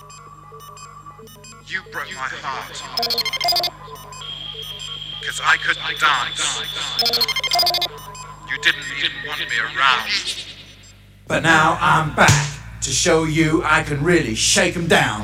You broke my heart. 'Cause I couldn't dance. You didn't even want me around. But now I'm back to show you I can really shake 'em down.